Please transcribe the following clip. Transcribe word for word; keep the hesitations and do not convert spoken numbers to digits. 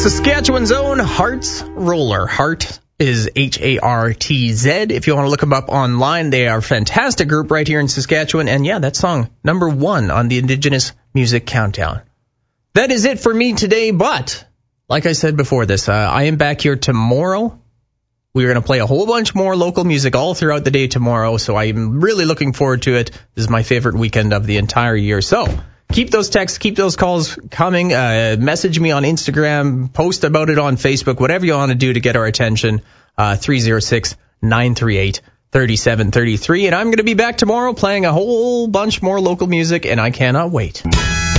Saskatchewan's own Hartz Roller. Hart is H A R T Z. If you want to look them up online, they are a fantastic group right here in Saskatchewan. And yeah, that song, number one on the Indigenous Music Countdown. That is it for me today, but like I said before this, uh, I am back here tomorrow. We're going to play a whole bunch more local music all throughout the day tomorrow, so I'm really looking forward to it. This is my favorite weekend of the entire year. So keep those texts, keep those calls coming. Uh, message me on Instagram, post about it on Facebook, whatever you want to do to get our attention. Uh, three oh six, nine three eight, three seven three three. And I'm going to be back tomorrow playing a whole bunch more local music, and I cannot wait.